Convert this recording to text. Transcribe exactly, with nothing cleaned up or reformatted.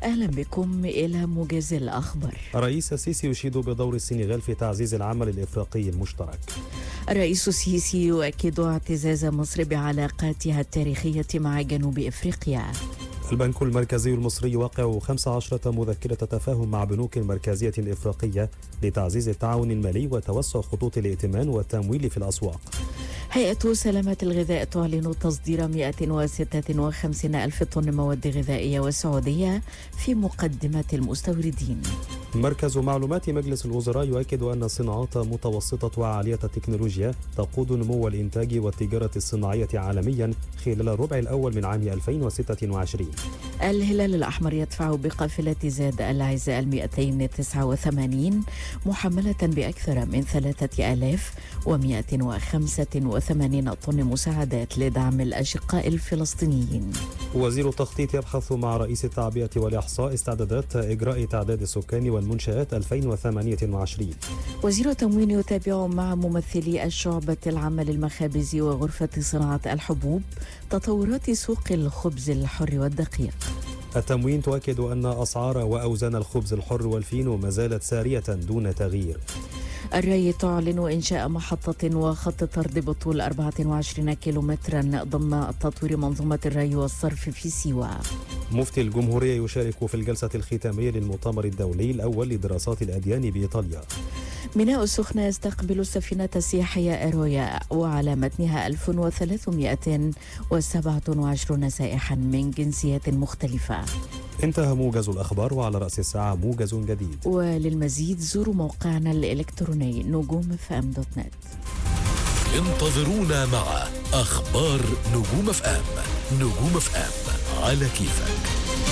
أهلا بكم إلى موجز الأخبار. الرئيس السيسي يشيد بدور السنغال في تعزيز العمل الإفريقي المشترك. الرئيس السيسي يؤكد اعتزاز مصر بعلاقاتها التاريخية مع جنوب إفريقيا. البنك المركزي المصري يوقع خمس عشرة مذكرة تفاهم مع بنوك مركزية إفريقية لتعزيز التعاون المالي وتوسع خطوط الائتمان والتمويل في الأسواق. هيئة سلامة الغذاء تعلن تصدير مئة وستة وخمسين ألف طن مواد غذائية والسعودية في مقدمة المستوردين. مركز معلومات مجلس الوزراء يؤكد أن الصناعات متوسطة وعالية التكنولوجيا تقود نمو الإنتاج والتجارة الصناعية عالميا خلال الربع الأول من عام ألفين وستة وعشرين. الهلال الأحمر يدفع بقافلة زاد العزاء المئتين وتسعة وثمانين محملة بأكثر من ثلاثة آلاف ومئة وخمسة وثمانين طن مساعدات لدعم الأشقاء الفلسطينيين. وزير التخطيط يبحث مع رئيس التعبئة والإحصاء استعدادات إجراء تعداد السكان والمنشآت ألفين وثمانية وعشرين. وزير التموين يتابع مع ممثلي الشعبة العامة للمخابز وغرفة صناعة الحبوب تطورات سوق الخبز الحر والدقيق. التموين تؤكد أن أسعار وأوزان الخبز الحر والفينو ما زالت سارية دون تغيير. الري تعلن إنشاء محطة وخط طرد بطول أربعة وعشرين كيلومترا ضمن تطوير منظومة الري والصرف في سيوة. مفتي الجمهورية يشارك في الجلسة الختامية للمؤتمر الدولي الأول لدراسات الأديان بإيطاليا. ميناء السخنة يستقبل السفينة السياحية إيرويا وعلى متنها ألف وثلاثمئة وسبعة وعشرين سائحا من جنسيات مختلفة. انتهى موجز الأخبار، وعلى رأس الساعة موجز جديد. وللمزيد زوروا موقعنا الإلكتروني نجوم اف ام دوت نت. انتظرونا مع أخبار نجوم اف ام. نجوم اف ام على كيفك.